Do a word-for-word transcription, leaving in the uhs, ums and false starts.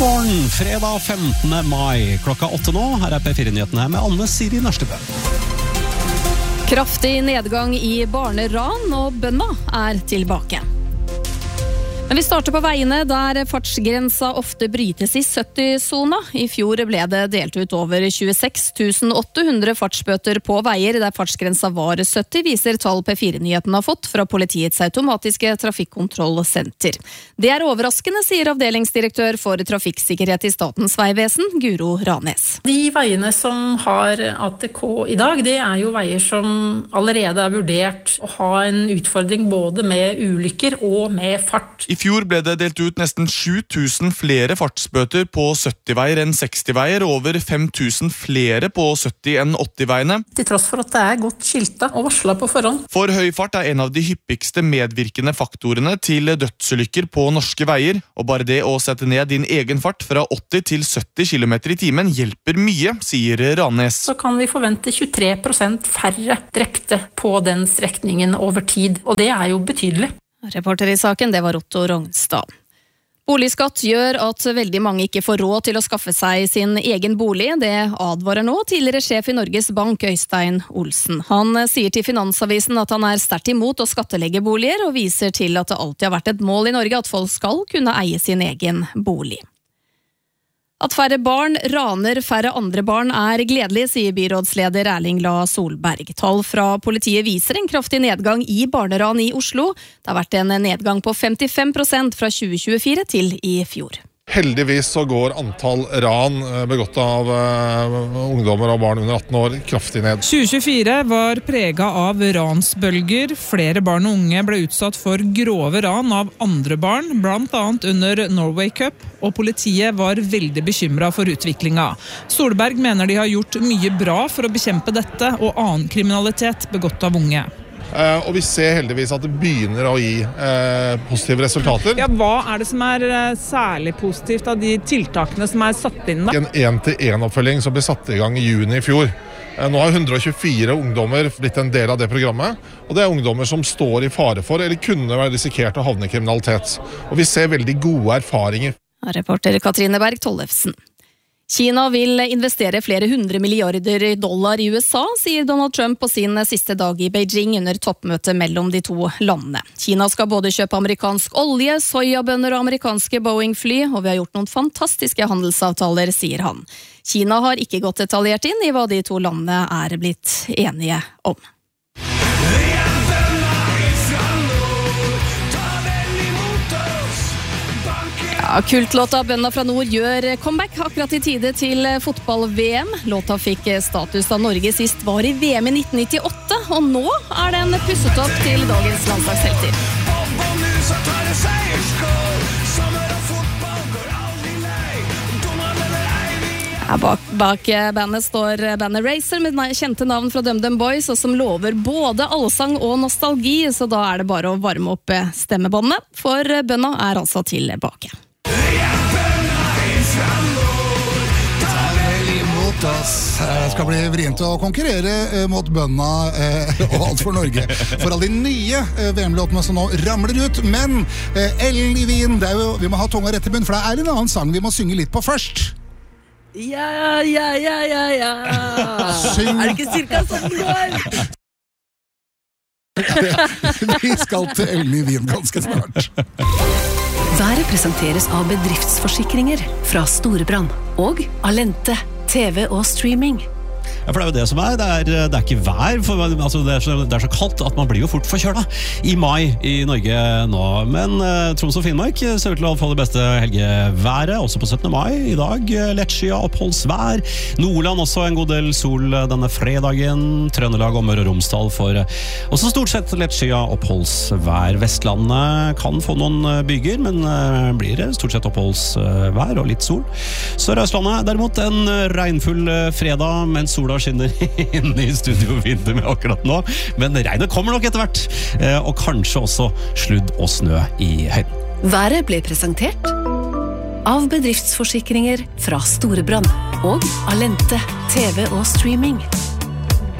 morgen, fredag femtende mai, klokka åtte nå. Her er P fire-nyhetene med Anne Siri Nørstebø. Kraftig nedgang i barneran, og bønna er tilbake. Men vi starter på veiene der fartsgrensa ofte brytes i sytti-sona. I fjor ble det delt ut over tjueseks tusen åtte hundre fartsbøter på veier der fartsgrensa var sytti, viser tall P fire-nyheten har fått fra politiets automatiske trafikkontrollsenter. Det er overraskende, sier avdelingsdirektør for trafikksikkerhet i Statens vegvesen, Guro Ranes. De veiene som har A T K i dag, det er jo veier som allerede er vurdert å ha en utfordring både med ulykker og med fart. I fjor ble det delt ut nesten sju tusen flere fartsbøter på sytti-veier enn seksti-veier, og over fem tusen flere på sytti- enn åtti-veiene. Til tross for at det er godt skilta og varsla på forhånd. For høy fart er en av de hyppigste medvirkende faktorene til dødsulykker på norske veier, og bare det å sette ned din egen fart fra åtti til sytti kilometer i timen hjelper mye, sier Ranes. Så kan vi forvente tjuetre prosent færre drepte på den strekningen over tid, og det er jo betydelig. Reporter i saken, det var Otto Rognstad. Boligskatt gjør at veldig mange ikke får råd til å skaffe seg sin egen bolig. Det advarer nå tidligere sjef i Norges Bank, Øystein Olsen. Han sier til Finansavisen at han er sterkt imot å skattelegge boliger, og viser til at det alltid har vært et mål i Norge at folk skal kunne eie sin egen bolig. At færre barn raner færre andre barn er gledelig, sier byrådsleder Erling La Solberg. Tall fra politiet viser en kraftig nedgang i barneran i Oslo. Det har vært en nedgang på femtifem prosent fra tjue tjuefire til i fjor. Heldigvis så går antall ran begått av uh, ungdommer og barn under atten år kraftig ned. tjue tjuefire var preget av ransbølger. Flere barn og unge ble utsatt for grove ran av andre barn, blant annet under Norway Cup, og politiet var veldig bekymret for utviklingen. Solberg mener de har gjort mye bra for å bekjempe dette og annen kriminalitet begått av unge. Uh, og vi ser heldigvis at det begynner å gi uh, positive resultater. Ja, hva er det som er uh, særlig positivt av de tiltakene som er satt inn da? En én-til-én-oppfølging som ble satt i gang i juni i fjor. Uh, nå har hundre og tjuefire ungdommer blitt en del av det programmet, og det er ungdommer som står i fare for eller kunne være risikert å havne i kriminalitet. Og vi ser veldig gode erfaringer. Reporter Katrine Berg Tollefsen. Kina vil investere flere hundre milliarder dollar i U S A, sier Donald Trump på sin siste dag i Beijing under toppmøtet mellom de to landene. Kina skal både kjøpe amerikansk olje, soyabønner og amerikanske Boeing-fly, og vi har gjort noen fantastiske handelsavtaler, sier han. Kina har ikke gått detaljert inn i hva de to landene er blitt enige om. Ja, kultlåta Bønna fra Nord gjør comeback akkurat i tide til fotball-V M. Låta fikk status da Norge sist var i V M i nitten nittiåtte, og nå er den pusset opp til dagens landslagshelter. Ja, bak, bak bandet står bandet Racer med kjente navn fra DumDum Boys, og som lover både allsang og nostalgi, så da er det bare å varme opp stemmebåndene, for Bønna er altså tilbake. Det skal bli vrient å konkurrere mot bønna og alt for Norge for alle de nye V M-låtene som nå ramler ut, men Ellen i Wien, det er jo, vi må ha tunga rett i bunn, for det er en annen sang vi må synge litt på først. Ja, ja, ja, ja, ja. Syng. Er det ikke cirka sånn det går? Vi skal til Ellen i Wien ganske snart. Været presenteres av bedriftsforsikringer fra Storebrand og Alente, T V og streaming. Ja, for det er jo det som er, det er, det er ikke vær, for, altså det, er så, det er så kaldt at man blir jo fort forkjøla i mai i Norge nå. Men eh, Troms og Finnmark ser ut til å få det beste helgeværet, også på syttende mai i dag. Lettskia, oppholdsvær. Nordland også en god del sol denne fredagen. Trøndelag og Møre og Romsdal for også stort sett lettskia, oppholdsvær. Vestlandet kan få noen byger, men eh, blir det stort sett oppholdsvær og litt sol. Sør-Østlandet derimot en regnfull fredag, mens sola skinner inne i studiovinduet med akkurat nå, men regnet kommer nok etter hvert, og kanskje også sludd og snø i høyden. Været ble presentert av bedriftsforsikringer fra Storebrand og Alente, T V og streaming.